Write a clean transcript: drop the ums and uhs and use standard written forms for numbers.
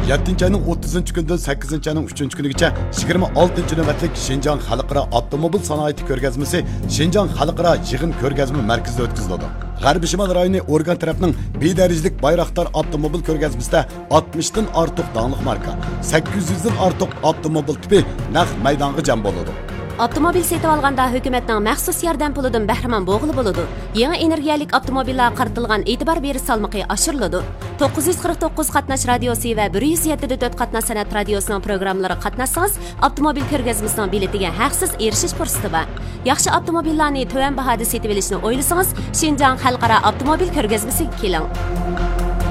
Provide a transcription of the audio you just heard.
7 ayning 30 kunidan 8 ayning 3 kunigacha 26 navbatlik Şinjan Xalqaro avtomobil sanoati ko'rgazmasi Şinjan Xalqaro yig'in ko'rgazma markazida o'tkaziladi. G'arbiy Shimol rayoni organ tarafining bedarajlik Bayroqtar avtomobil ko'rgazmasida 60 dan ortiq danglik marka, 800 dan ortiq avtomobil tipi naq maydonga jam bo'ladi. Avtomobil setib olganda hukumatning maxsus yordam pulidan bahramand bo'lg'ili bo'ladi. Yangi energiyalik avtomobillar qaratilgan e'tibor berish salmoqi oshiriladi. 949 qatnash radiosi va 107.4 qatnash san'at radiosining programmalari qatnashsangiz, avtomobil ko'rgazmasining biletiga haqsiz erishish fursati bor. Yaxshi avtomobillarni to'van bahoda setib olishni o'ylasangiz, Şinjan Xalqaro avtomobil ko'rgazmasiga keling.